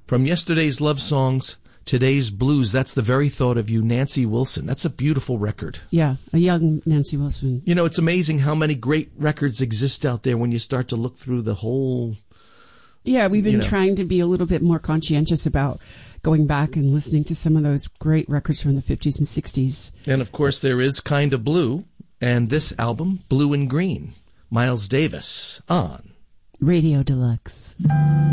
From yesterday's love songs, today's blues. That's the very thought of you, Nancy Wilson. That's a beautiful record. Yeah, a young Nancy Wilson. You know, it's amazing how many great records exist out there when you start to look through the whole... Yeah, we've been trying to be a little bit more conscientious about going back and listening to some of those great records from the 50s and 60s. And, of course, there is Kind of Blue, and this album, Blue and Green. Miles Davis on Radio Deluxe.